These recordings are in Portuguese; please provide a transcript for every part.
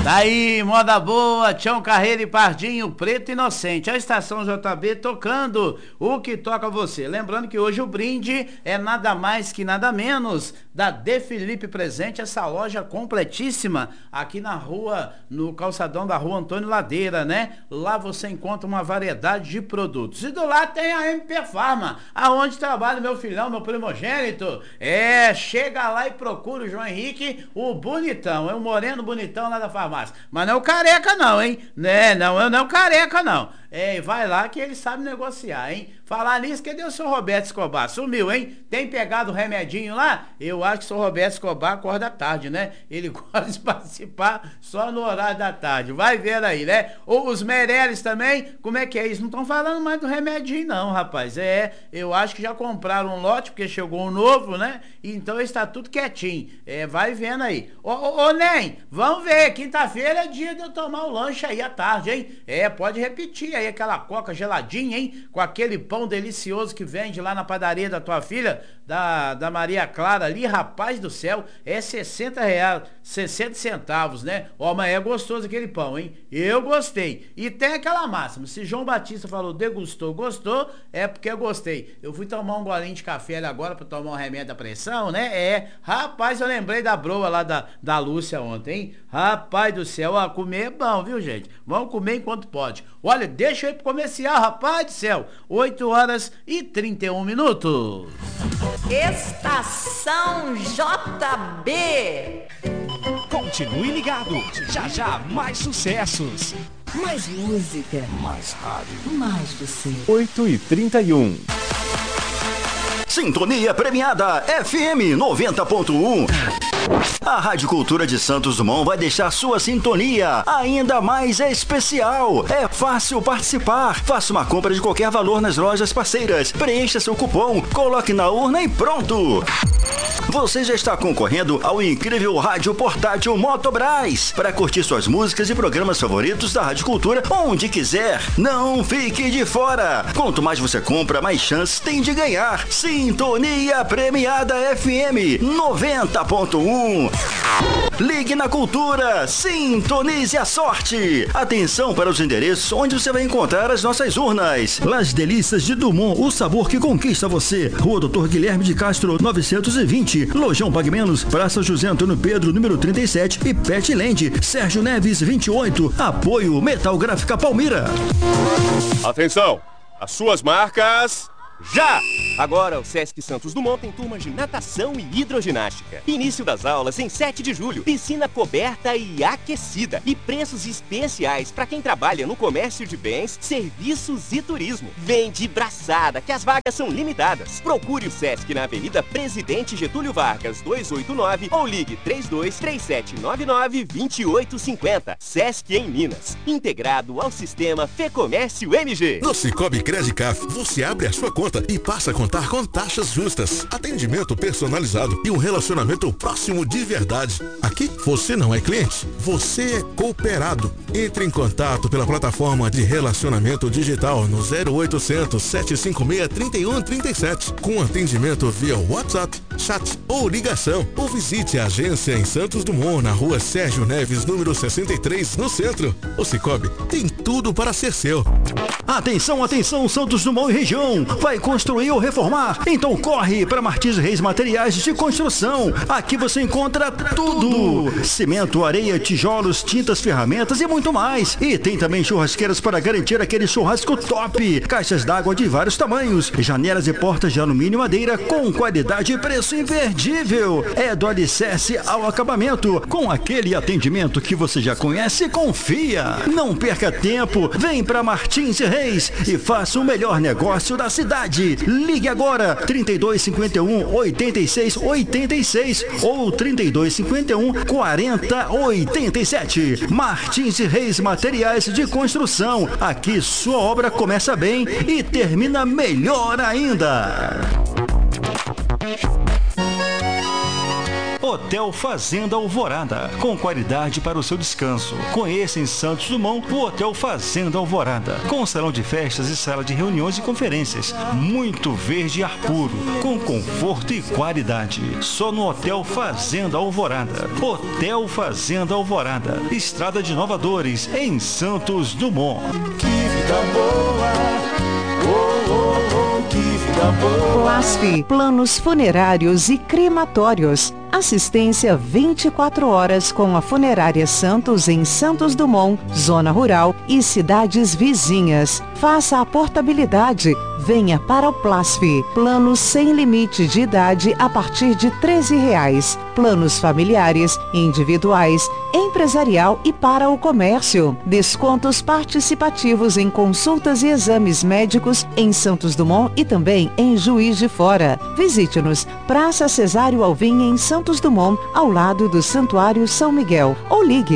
Tá aí, moda boa, Tião Carreira e Pardinho, Preto Inocente. A Estação JB tocando o que toca você. Lembrando que hoje o brinde é nada mais que nada menos da De Felipe Presente, essa loja completíssima aqui na rua, no calçadão da rua Antônio Ladeira, né? Lá você encontra uma variedade de produtos. E do lado tem a MP Farma, aonde trabalha meu filhão, meu primogênito. Chega lá e procura o João Henrique, o bonitão, é o moreno bonitão lá da farmácia. Mas não é o careca não, hein? Não é o careca não. Vai lá que ele sabe negociar, hein? Falar nisso, cadê o seu Roberto Escobar? Sumiu, hein? Tem pegado o remedinho lá? Eu acho que o seu Roberto Escobar acorda tarde, né? Ele gosta de participar só no horário da tarde. Vai ver aí, né? Ou os Meirelles também, como é que é isso? Não estão falando mais do remedinho não, rapaz. Eu acho que já compraram um lote, porque chegou um novo, né? Então está tudo quietinho. Vai vendo aí. Ô, Nen, vamos ver, quinta-feira é dia de eu tomar o lanche aí à tarde, hein? Pode repetir aí aquela coca geladinha, hein? Com aquele pão delicioso que vende lá na padaria da tua filha, da Maria Clara ali, rapaz do céu, R$60, 60 centavos, né? Mas é gostoso aquele pão, hein? Eu gostei. E tem aquela máxima, se João Batista falou degustou, gostou, é porque eu gostei. Eu fui tomar um golinho de café ali agora pra tomar um remédio da pressão, né? Rapaz, eu lembrei da broa lá da Lúcia ontem, hein? Rapaz do céu, comer é bom, viu, gente? Vamos comer enquanto pode. Olha, deixa eu ir pro comercial, rapaz do céu. 8h31. Estação JB. Continue ligado. Já mais sucessos. Mais música. Mais rádio. Mais você. 8h31. Sintonia premiada FM 90.1. A Rádio Cultura de Santos Dumont vai deixar sua sintonia ainda mais especial. É fácil participar. Faça uma compra de qualquer valor nas lojas parceiras. Preencha seu cupom, coloque na urna e pronto. Você já está concorrendo ao incrível rádio portátil Motobras para curtir suas músicas e programas favoritos da Rádio Cultura onde quiser. Não fique de fora. Quanto mais você compra, mais chances tem de ganhar. Sintonia premiada FM 90.1. Ligue na Cultura, sintonize a sorte. Atenção para os endereços onde você vai encontrar as nossas urnas. Las Delícias de Dumont, o sabor que conquista você. Rua Doutor Guilherme de Castro, 920. Lojão Pague Menos, Praça José Antônio Pedro, número 37 e Petland, Sérgio Neves, 28. Apoio Metal Gráfica Palmira. Atenção, as suas marcas... Já! Agora o Sesc Santos Dumont tem turmas de natação e hidroginástica. Início das aulas em 7 de julho. Piscina coberta e aquecida. E preços especiais para quem trabalha no comércio de bens, serviços e turismo. Vem de braçada, que as vagas são limitadas. Procure o Sesc na Avenida Presidente Getúlio Vargas, 289 ou ligue 323799-2850. Sesc em Minas. Integrado ao sistema Fecomércio MG. No Cicobi Credicaf, você abre a sua conta e passa a contar com taxas justas, atendimento personalizado e um relacionamento próximo de verdade. Aqui você não é cliente, você é cooperado. Entre em contato pela plataforma de relacionamento digital no 0800 756 3137 com atendimento via WhatsApp, chat ou ligação, ou visite a agência em Santos Dumont, na rua Sérgio Neves, número 63, no centro. O Cicobi tem tudo para ser seu. Atenção, atenção, Santos Dumont e região. Vai construir ou reformar? Então corre para Martins Reis Materiais de Construção. Aqui você encontra tudo: cimento, areia, tijolos, tintas, ferramentas e muito mais. E tem também churrasqueiras para garantir aquele churrasco top. Caixas d'água de vários tamanhos, janelas e portas de alumínio e madeira com qualidade e preço imperdível. É do alicerce ao acabamento, com aquele atendimento que você já conhece e confia. Não perca tempo, vem para Martins Reis e faça o melhor negócio da cidade. Ligue agora 3251 8686 ou 3251 4087. Martins Reis Materiais de Construção. Aqui sua obra começa bem e termina melhor ainda. Hotel Fazenda Alvorada, com qualidade para o seu descanso. Conheça em Santos Dumont o Hotel Fazenda Alvorada, com salão de festas e sala de reuniões e conferências. Muito verde e ar puro, com conforto e qualidade. Só no Hotel Fazenda Alvorada. Hotel Fazenda Alvorada, Estrada de Inovadores, em Santos Dumont. Que vida boa. Que vida boa. Plasf, planos funerários e crematórios. Assistência 24 horas com a Funerária Santos em Santos Dumont, Zona Rural e cidades vizinhas. Faça a portabilidade. Venha para o Plasf. Planos sem limite de idade a partir de R$13. Planos familiares, individuais, empresarial e para o comércio. Descontos participativos em consultas e exames médicos em Santos Dumont e também em Juiz de Fora. Visite-nos, Praça Cesário Alvim em Santos Dumont, ao lado do Santuário São Miguel. Ou ligue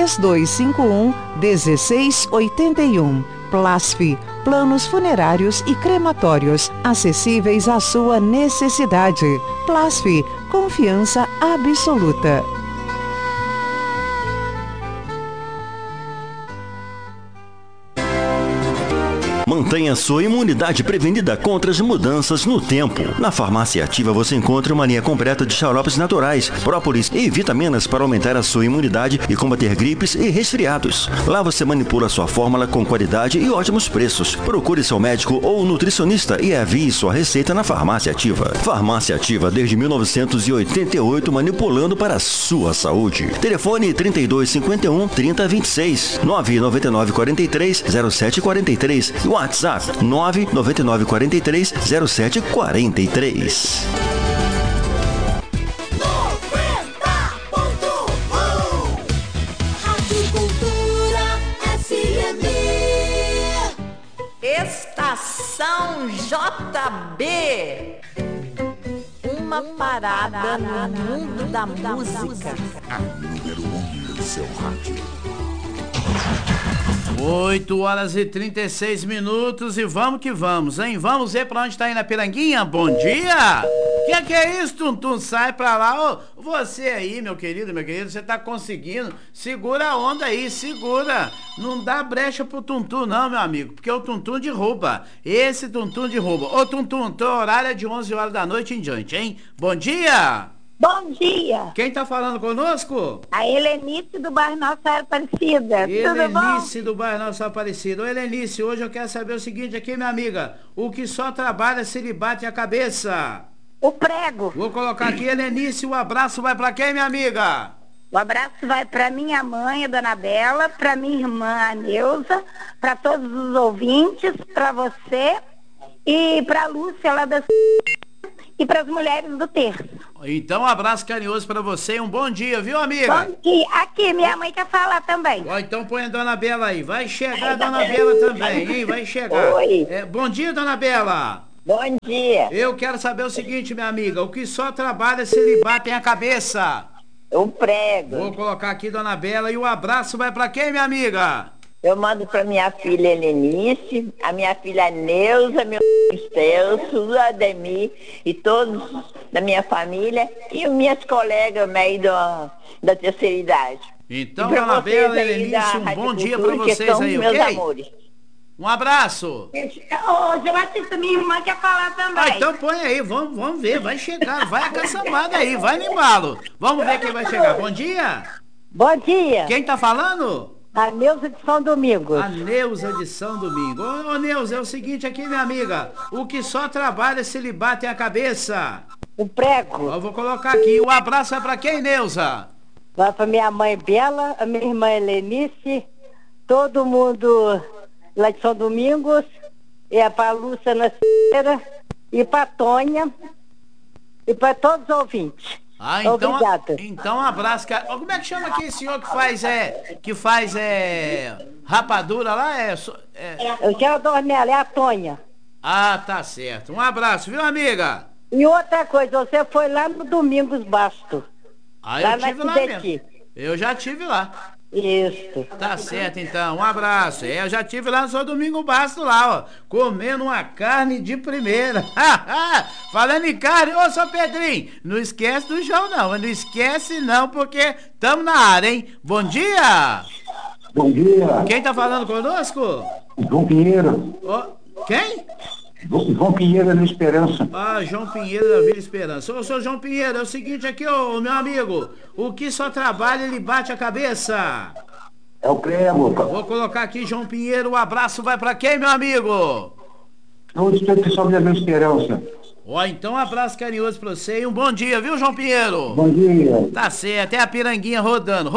3251-1681. Plasf, planos funerários e crematórios, acessíveis à sua necessidade. Plasf, confiança absoluta. Mantenha sua imunidade prevenida contra as mudanças no tempo. Na Farmácia Ativa você encontra uma linha completa de xaropes naturais, própolis e vitaminas para aumentar a sua imunidade e combater gripes e resfriados. Lá você manipula sua fórmula com qualidade e ótimos preços. Procure seu médico ou nutricionista e envie sua receita na Farmácia Ativa. Farmácia Ativa desde 1988, manipulando para a sua saúde. Telefone 3251-3026, 99943-0743 e WhatsApp 99943-0743. Estação JB. Uma parada no mundo da música. A número 1 do seu rádio. 8h36 e vamos que vamos, hein? Vamos ver pra onde tá indo a Piranguinha? Bom dia! Que é isso, Tuntum? Sai pra lá. Ô, você aí, meu querido, você tá conseguindo. Segura a onda aí, segura. Não dá brecha pro Tuntum não, meu amigo, porque o Tuntum derruba. Esse Tuntum derruba. Ô, Tuntum, teu horário é de 11 horas da noite em diante, hein? Bom dia! Bom dia. Quem tá falando conosco? A Helenice do bairro Nossa Aparecida. Helenice do bairro Nossa Aparecida. Ô, Helenice, hoje eu quero saber o seguinte aqui, minha amiga. O que só trabalha se lhe bate a cabeça? O prego. Vou colocar aqui, Helenice, o abraço vai pra quem, minha amiga? O abraço vai pra minha mãe, a Dona Bela, pra minha irmã, a Neuza, pra todos os ouvintes, pra você e pra Lúcia lá da... e para as mulheres do terço. Então, um abraço carinhoso para você e um bom dia, viu, amiga? Bom dia. Aqui, minha mãe quer falar também. Ó, então põe a Dona Bela aí. Vai chegar a Dona Bela também, hein? Vai chegar. Oi. Bom dia, Dona Bela. Bom dia. Eu quero saber o seguinte, minha amiga. O que só trabalha se lhe batem a cabeça? O prego. Vou colocar aqui, Dona Bela, e o abraço vai para quem, minha amiga? Eu mando para minha filha Helenice, a minha filha Neuza, meu Celso, o Ademir e todos da minha família e minhas colegas meio da terceira idade. Então, Dona Bela, Helenice, um bom dia para vocês aí, ok? Amores. Um abraço. Ô, Batista, minha irmã quer falar também. Então põe aí, vamos ver, vai chegar, vai a caçambada aí, vai no embalo. Vamos ver quem vai chegar. Bom dia. Bom dia. Quem tá falando? A Neuza de São Domingos. A Neuza de São Domingos. Ô, Neuza, é o seguinte aqui, minha amiga. O que só trabalha se lhe batem a cabeça? O prego. Eu vou colocar aqui. O abraço é pra quem, Neuza? Vai pra minha mãe Bela, a minha irmã Helenice, todo mundo lá de São Domingos, e pra Lúcia Nasceira, e pra Tônia, e pra todos os ouvintes. Ah, então, obrigada. Então um abraço, cara. Como é que chama aquele senhor que faz rapadura lá? Eu quero dormir, é a Tônia. Ah, tá certo. Um abraço, viu, amiga? E outra coisa, você foi lá no Domingos Basto. Ah, eu tive lá mesmo. Eu já tive lá. Isso. Tá certo, então. Um abraço. Eu já tive lá no seu Domingo Basto lá, ó, comendo uma carne de primeira. Falando em carne, ô, seu Pedrinho, não esquece do João, não. Não esquece, não, porque tamo na área, hein? Bom dia! Bom dia. Quem tá falando conosco? João Pinheiro. Quem? João Pinheiro da Vila Esperança. Ah, João Pinheiro da Vila Esperança. Ô, seu João Pinheiro, é o seguinte aqui, ô, meu amigo. O que só trabalha, ele bate a cabeça. É o prego. Vou colocar aqui, João Pinheiro. O abraço vai pra quem, meu amigo? Todo o pessoal da Vila Esperança. Ó, então um abraço carinhoso pra você e um bom dia, viu, João Pinheiro? Bom dia. Tá certo, é a piranguinha rodando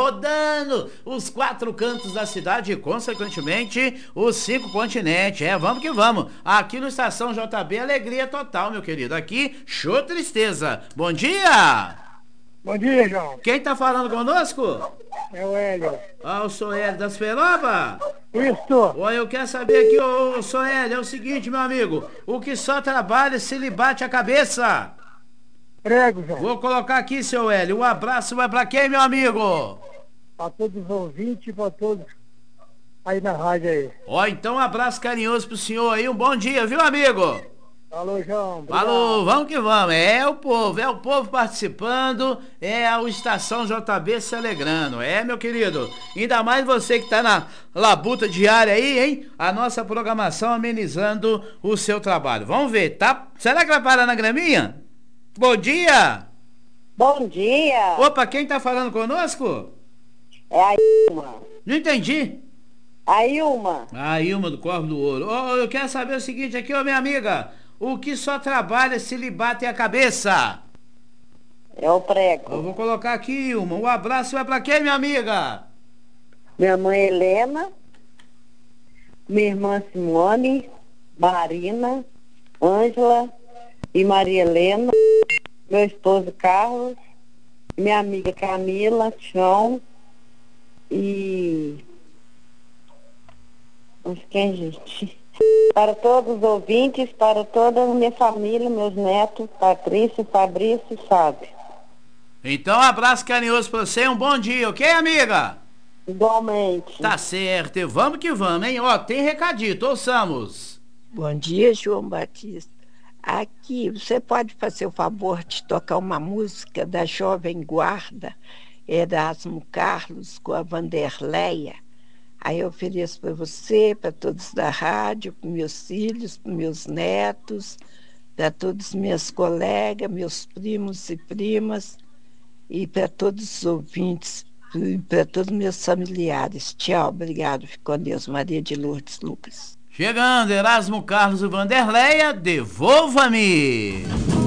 os 4 cantos da cidade e, consequentemente, os 5 continentes. É, vamos que vamos. Aqui no Estação JB, alegria total, meu querido. Aqui, show tristeza. Bom dia! Bom dia, João. Quem tá falando conosco? É o Hélio. Ah, o sou Hélio das Peroba? Isso. Ó, eu quero saber aqui, ô sou Hélio, é o seguinte, meu amigo. O que só trabalha se lhe bate a cabeça? Prego, João. Vou colocar aqui, seu Hélio. Um abraço vai pra quem, meu amigo? Pra todos os ouvintes, pra todos aí na rádio aí. Ó, então um abraço carinhoso pro senhor aí. Um bom dia, viu, amigo? Falou, João. Obrigado. Falou, vamos que vamos. É o povo participando, é a Estação JB se alegrando. É, meu querido. Ainda mais você que tá na labuta diária aí, hein? A nossa programação amenizando o seu trabalho. Vamos ver, tá? Será que vai parar na graminha? Bom dia! Bom dia! Opa, quem tá falando conosco? É a Ilma. Não entendi. A Ilma. A Ilma do Corvo do Ouro. Ó, eu quero saber o seguinte aqui, ô minha amiga. O que só trabalha se lhe bate a cabeça? É o prego. Eu vou colocar aqui, Ilma. Um abraço vai pra quem, minha amiga? Minha mãe Helena, minha irmã Simone, Marina, Ângela e Maria Helena, meu esposo Carlos, minha amiga Camila, Chão e... Mas quem, gente? Para todos os ouvintes, para toda a minha família, meus netos, Patrícia, Fabrício e Fábio. Então, um abraço carinhoso pra você, um bom dia, ok, amiga? Igualmente. Tá certo, e vamos que vamos, hein? Ó, tem recadito, ouçamos. Bom dia, João Batista. Aqui, você pode fazer o favor de tocar uma música da Jovem Guarda, Erasmo Carlos, com a Vanderleia. Aí eu ofereço para você, para todos da rádio, para meus filhos, para meus netos, para todos meus colegas, meus primos e primas, e para todos os ouvintes, e para todos meus familiares. Tchau, obrigado. Fique com Deus. Maria de Lourdes Lucas. Chegando, Erasmo Carlos e Vanderleia, devolva-me!